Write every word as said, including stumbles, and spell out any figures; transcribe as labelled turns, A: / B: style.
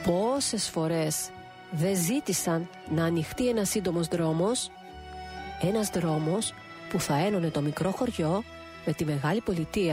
A: Πόσες φορές δεν ζήτησαν να ανοιχτεί ένας σύντομος δρόμος, ένας δρόμος που θα ένωνε το μικρό χωριό με τη μεγάλη πολιτεία.